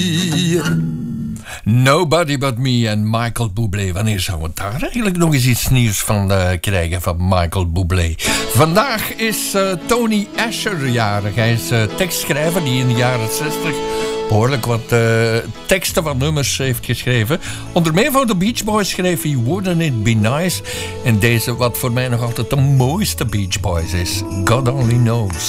Nobody But Me en Michael Bublé. Wanneer zouden we daar eigenlijk nog eens iets nieuws van krijgen van Michael Bublé? Vandaag is Tony Asher jarig. Hij is tekstschrijver die in de jaren 60 behoorlijk wat teksten van nummers heeft geschreven. Onder meer voor de Beach Boys schreef hij Wouldn't It Be Nice. En deze wat voor mij nog altijd de mooiste Beach Boys is. God Only Knows.